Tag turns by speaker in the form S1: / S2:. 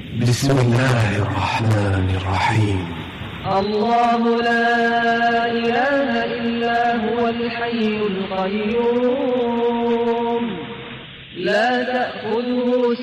S1: بسم الله الرحمن الرحيم.
S2: الله لا إله إلا هو الحي القيوم لا تأخذه